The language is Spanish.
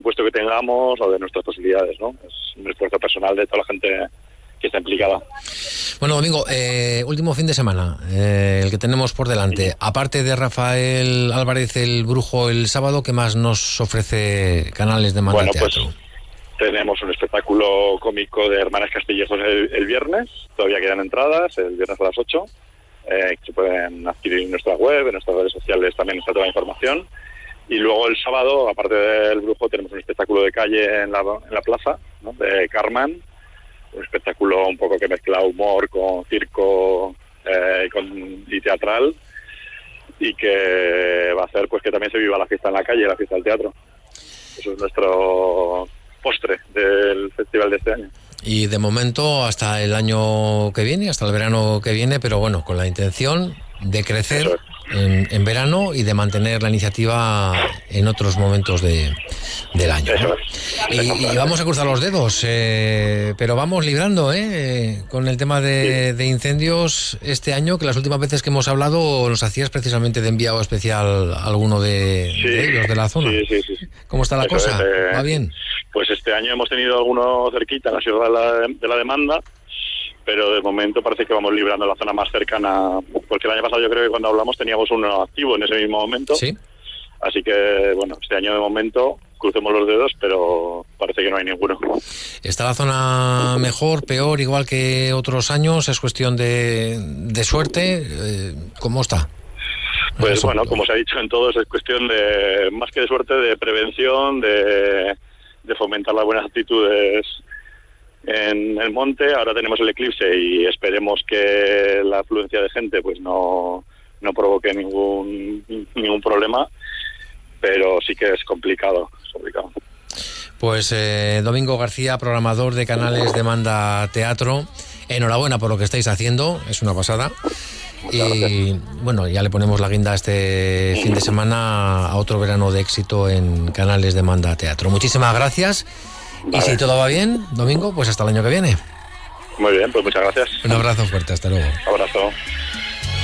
puesto que tengamos o de nuestras posibilidades, ¿no? Es un esfuerzo personal de toda la gente que está implicada. Bueno, Domingo, último fin de semana, el que tenemos por delante. Aparte de Rafael Álvarez el Brujo el sábado, ¿qué más nos ofrece Canales de Manda Teatro? Pues tenemos un espectáculo cómico de Hermanas Castillejos el viernes, todavía quedan entradas, el viernes a las 8, que se pueden adquirir en nuestra web, en nuestras redes sociales también está toda la información. Y luego el sábado, aparte del Brujo, tenemos un espectáculo de calle en la plaza, ¿no? De Carmen, un espectáculo un poco que mezcla humor con circo y teatral, y que va a hacer pues que también se viva la fiesta en la calle, la fiesta del teatro. Eso es nuestro postre del festival de este año. Y de momento hasta el año que viene, hasta el verano que viene, pero bueno, con la intención de crecer en verano y de mantener la iniciativa en otros momentos del año, ¿no? Y vamos a cruzar los dedos, pero vamos librando con el tema de incendios este año, que las últimas veces que hemos hablado nos hacías precisamente de enviado especial a alguno de ellos de la zona. Sí. ¿Cómo está la cosa? ¿Va bien? Pues este año hemos tenido alguno cerquita en la Sierra de la Demanda, pero de momento parece que vamos librando la zona más cercana, porque el año pasado yo creo que cuando hablamos teníamos uno activo en ese mismo momento. Sí. Así que, bueno, este año de momento crucemos los dedos, pero parece que no hay ninguno. ¿Está la zona mejor, peor, igual que otros años? ¿Es cuestión de suerte? ¿Cómo está? Pues bueno, como se ha dicho en todos, es cuestión de, más que de suerte, de prevención, de fomentar las buenas actitudes en el monte. Ahora tenemos el eclipse y esperemos que la afluencia de gente pues no provoque ningún problema, pero sí que es complicado. Pues Domingo García, programador de Canales de Manda Teatro, enhorabuena por lo que estáis haciendo, es una pasada. Y bueno, ya le ponemos la guinda este fin de semana a otro verano de éxito en Canales de Manda Teatro. Muchísimas gracias. Vale. Y si todo va bien, Domingo, pues hasta el año que viene. Muy bien, pues muchas gracias. Un abrazo fuerte, hasta luego. Abrazo.